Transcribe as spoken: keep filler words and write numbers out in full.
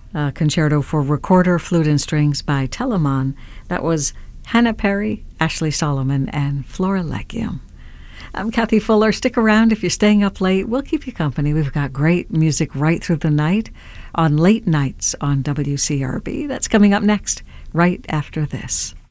a concerto for recorder, flute, and strings by Telemann. That was Hannah Perry, Ashley Solomon, and Flora Legium. I'm Kathy Fuller. Stick around if you're staying up late. We'll keep you company. We've got great music right through the night on Late Nights on W C R B. That's coming up next, right after this.